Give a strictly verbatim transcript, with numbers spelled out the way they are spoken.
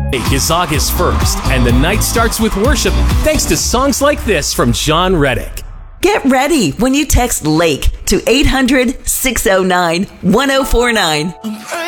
It's August first, and the night starts with worship thanks to songs like this from John Reddick. Get ready when you text LAKE to eight hundred, six oh nine, one oh four nine.